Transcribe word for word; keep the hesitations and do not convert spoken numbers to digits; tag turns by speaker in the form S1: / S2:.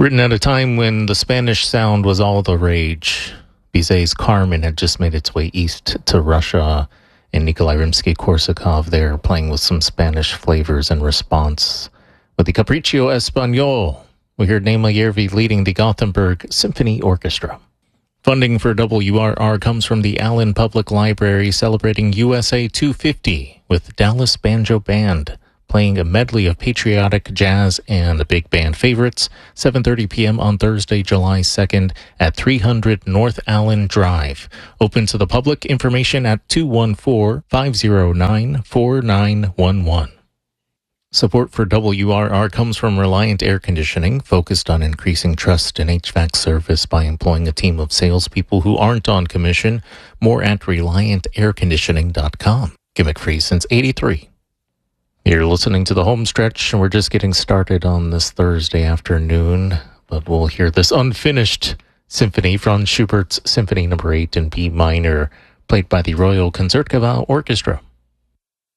S1: Written at a time when the Spanish sound was all the rage, Bizet's Carmen had just made its way east to Russia, and Nikolai Rimsky-Korsakov there playing with some Spanish flavors in response. With the Capriccio Español, we heard Nema Yervi leading the Gothenburg Symphony Orchestra. Funding for W R R comes from the Allen Public Library, celebrating U S A two fifty with Dallas Banjo Band, playing a medley of patriotic jazz and big band favorites, seven thirty p.m. on Thursday, July second at three hundred North Allen Drive. Open to the public. Information at two one four, five zero nine, four nine one one. Support for W R R comes from Reliant Air Conditioning, focused on increasing trust in H V A C service by employing a team of salespeople who aren't on commission. More at reliant air conditioning dot com. Gimmick-free since eighty-three. You're listening to the home stretch, and we're just getting started on this Thursday afternoon, but we'll hear this unfinished symphony, Franz Schubert's Symphony Number eight in B minor, played by the Royal Concertgebouw Orchestra.